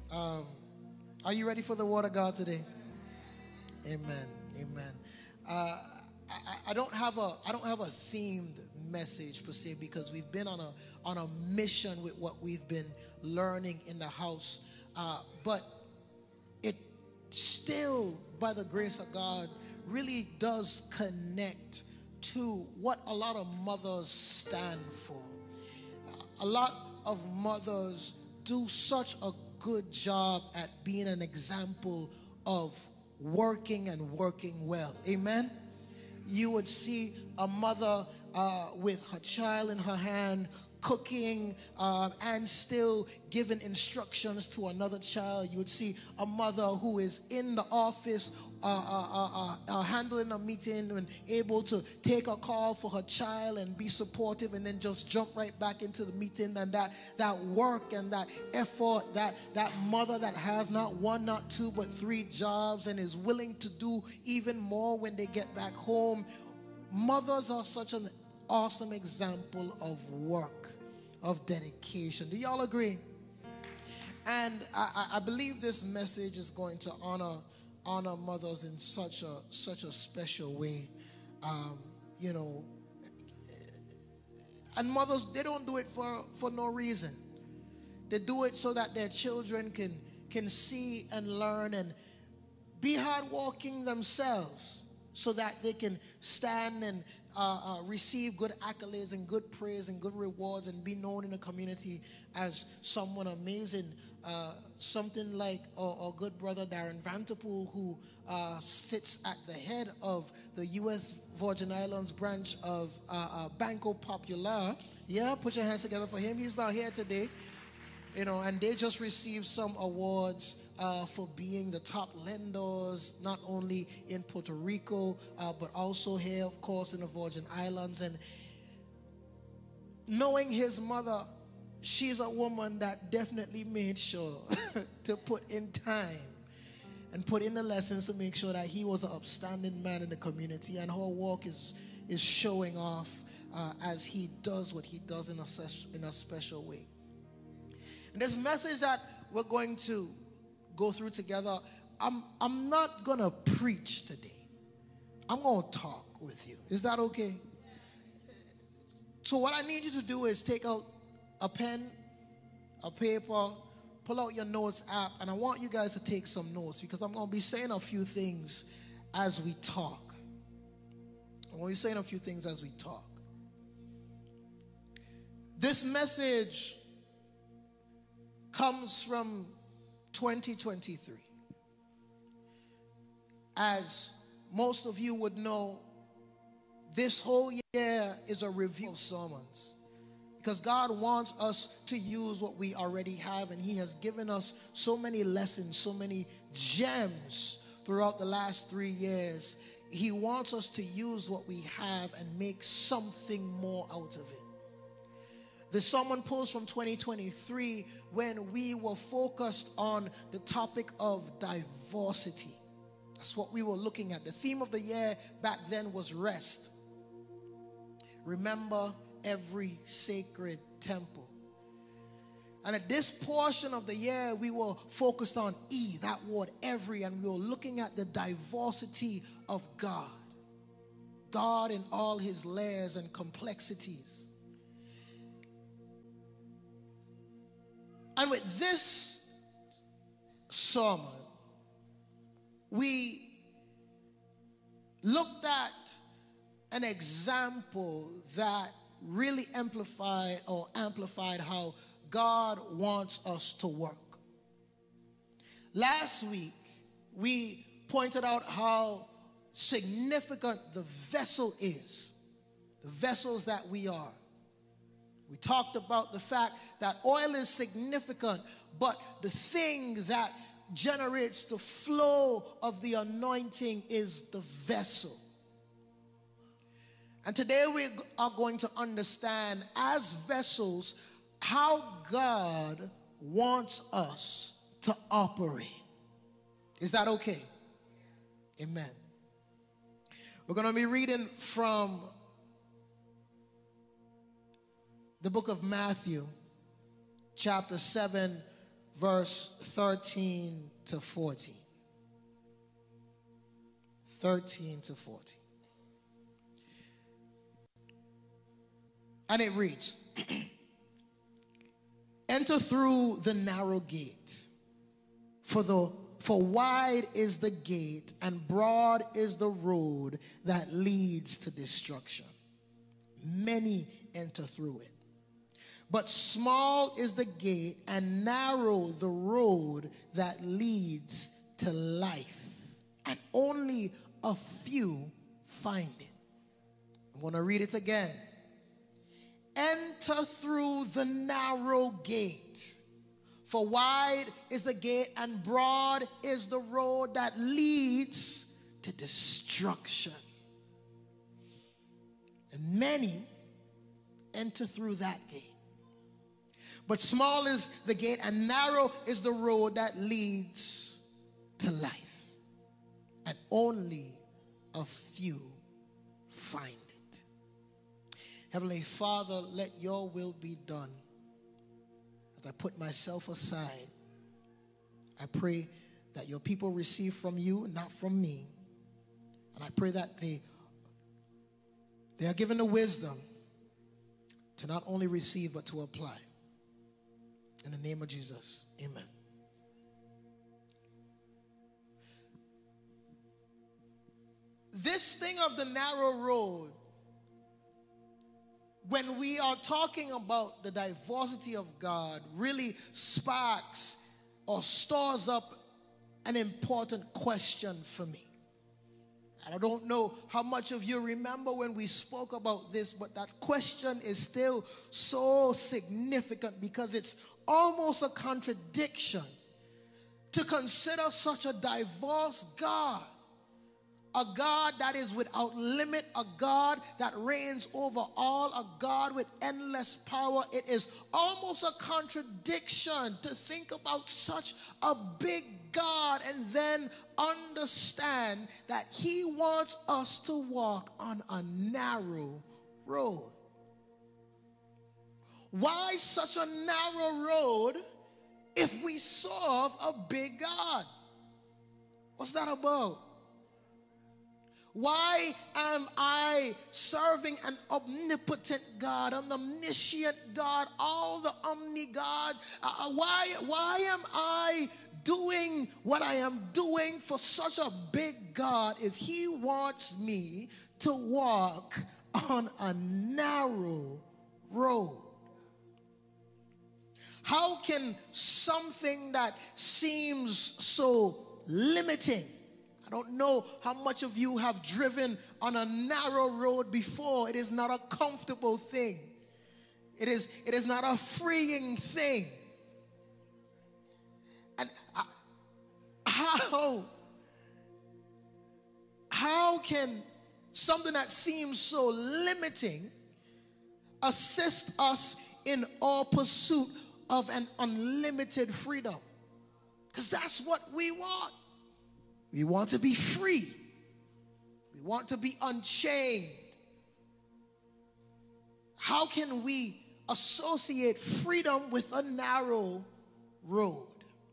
Are you ready for the word of God today? Amen. Amen. I don't have a themed message per se, because we've been on a mission with what we've been learning in the house. But it still, by the grace of God, really does connect to what a lot of mothers stand for. A lot of mothers do such a good job at being an example of working and working well. Amen. You would see a mother with her child in her hand, cooking and still giving instructions to another child. You would see a mother who is in the office handling a meeting and able to take a call for her child and be supportive, and then just jump right back into the meeting. And that work and that effort, that mother that has not one, not two, but three jobs and is willing to do even more when they get back home. Mothers are such an awesome example of work, of dedication. Do y'all agree? And I believe this message is going to honor mothers in such a special way. And mothers, they don't do it for no reason. They do it so that their children can see and learn and be hardworking themselves, so that they can stand and receive good accolades and good praise and good rewards and be known in the community as someone amazing. Something like our good brother Darren Vanterpool, who sits at the head of the U.S. Virgin Islands branch of Banco Popular. Yeah, put your hands together for him. He's not here today. And they just received some awards for being the top lenders, not only in Puerto Rico, but also here, of course, in the Virgin Islands. And knowing his mother, she's a woman that definitely made sure to put in time and put in the lessons to make sure that he was an upstanding man in the community. And her walk is showing off as he does what he does in a special way. And this message that we're going to go through together, I'm not going to preach today. I'm going to talk with you. Is that okay? So what I need you to do is take out a pen, a paper, pull out your notes app, and I want you guys to take some notes, because I'm going to be saying a few things as we talk. I'm going to be saying a few things as we talk. This message comes from 2023. As most of you would know, this whole year is a review of sermons, because God wants us to use what we already have, and He has given us so many lessons, so many gems throughout the last 3 years. He wants us to use what we have and make something more out of it. The sermon pulls from 2023, when we were focused on the topic of diversity. That's what we were looking at. The theme of the year back then was rest. Remember every sacred temple. And at this portion of the year, we were focused on E, that word every, and we were looking at the diversity of God. God in all His layers and complexities. And with this sermon, we looked at an example that really amplified how God wants us to work. Last week, we pointed out how significant the vessel is, the vessels that we are. We talked about the fact that oil is significant, but the thing that generates the flow of the anointing is the vessel. And today we are going to understand, as vessels, how God wants us to operate. Is that okay? Amen. We're going to be reading from the book of Matthew, chapter 7, verse 13 to 14. 13 to 14. And it reads, enter through the narrow gate, for wide is the gate and broad is the road that leads to destruction. Many enter through it. But small is the gate and narrow the road that leads to life, and only a few find it. I'm going to read it again. Enter through the narrow gate, for wide is the gate and broad is the road that leads to destruction. And many enter through that gate. But small is the gate and narrow is the road that leads to life, and only a few find it. Heavenly Father, let your will be done. As I put myself aside, I pray that your people receive from you, not from me. And I pray that they are given the wisdom to not only receive but to apply. In the name of Jesus, amen. This thing of the narrow road, when we are talking about the diversity of God, really sparks or stores up an important question for me. And I don't know how much of you remember when we spoke about this, but that question is still so significant because it's almost a contradiction to consider such a diverse God. A God that is without limit, a God that reigns over all, a God with endless power. It is almost a contradiction to think about such a big God and then understand that he wants us to walk on a narrow road. Why such a narrow road if we serve a big God? What's that about? Why am I serving an omnipotent God, an omniscient God, all the omni-God? Why am I doing what I am doing for such a big God if he wants me to walk on a narrow road? How can something that seems so limiting, I don't know how much of you have driven on a narrow road before. It is not a comfortable thing. It is not a freeing thing. And how can something that seems so limiting assist us in our pursuit of an unlimited freedom? Because that's what we want. We want to be free. We want to be unchained. How can we associate freedom with a narrow road?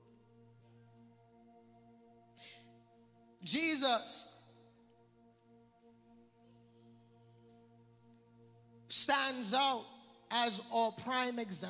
Jesus stands out as our prime example.